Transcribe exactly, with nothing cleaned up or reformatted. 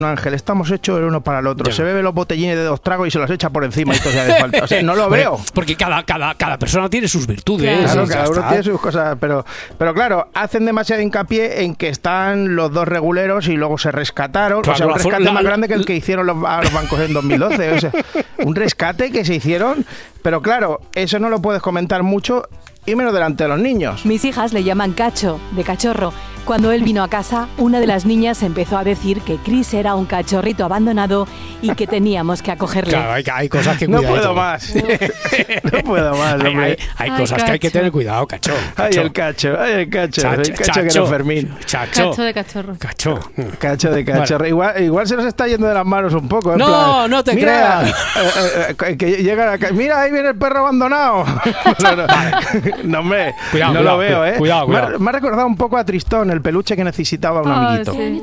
Ángel, estamos hechos el uno para el otro. Ya. Se bebe los botellines de dos tragos y se los echa por encima y todo se hace falta. O sea, no lo veo. Porque cada, cada, cada persona tiene sus virtudes. Claro, y ya cada uno está. tiene sus cosas, pero, pero claro, hacen demasiado hincapié en que están los dos reguleros y luego se rescataron. Claro, o sea, un la rescate for- más la- grande que el que hicieron los, a los bancos en dos mil doce. O sea, un rescate que se hicieron, pero claro, eso no lo puedes comentar mucho y menos delante de los niños. Mis hijas le llaman Cacho, de cachorro. Cuando él vino a casa, una de las niñas empezó a decir que Chris era un cachorrito abandonado y que teníamos que acogerle. Claro, hay, hay cosas que No cuidar. puedo más. No puedo más, Hay, hombre. hay, hay Ay, cosas que hay que Cacho. tener cuidado, cacho. Ay, cacho. el cacho, ay, el cacho. Chacho, el cacho que no Fermín. Chacho. Cacho de cachorro. Cacho. Cacho de cachorro. Vale. Igual, igual se nos está yendo de las manos un poco. en No, plan, no te mira, creas. eh, eh, que llega la, mira, ahí viene el perro abandonado. No, no, no, hombre, Cuidado, no cuidado, lo veo, ¿eh? cuidado, cuidado. Me, ha, me ha recordado un poco a Tristón, el peluche que necesitaba un Ah, amiguito. sí.